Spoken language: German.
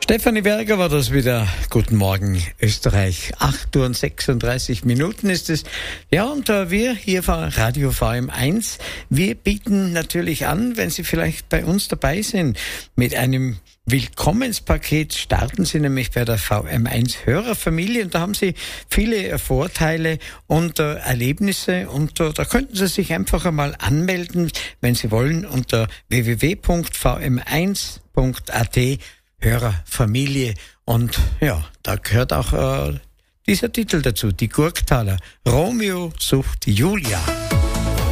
Stefanie Berger war das wieder. Guten Morgen, Österreich. 8:36 ist es. Ja, und wir hier von Radio VM1, wir bieten natürlich an, wenn Sie vielleicht bei uns dabei sind, mit einem Willkommenspaket starten Sie nämlich bei der VM1 Hörerfamilie und da haben Sie viele Vorteile und Erlebnisse und da könnten Sie sich einfach einmal anmelden, wenn Sie wollen, unter www.vm1.at Hörerfamilie. Und ja, da gehört auch dieser Titel dazu, die Gurktaler. Romeo sucht Julia.